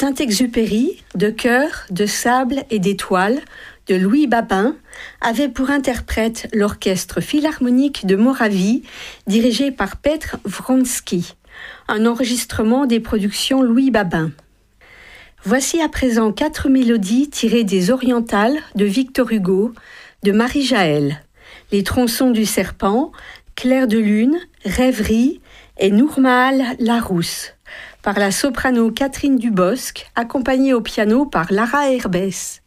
Saint-Exupéry, de cœur, de sable et d'étoiles, de Louis Babin, avait pour interprète l'Orchestre philharmonique de Moravie, dirigé par Petr Vronsky, un enregistrement des productions Louis Babin. Voici à présent 4 mélodies tirées des Orientales de Victor Hugo, de Marie-Jaël, Les tronçons du serpent, Clair de lune, Rêverie et Nourmahal Larousse, par la soprano Catherine Dubosc, accompagnée au piano par Lara Herbès.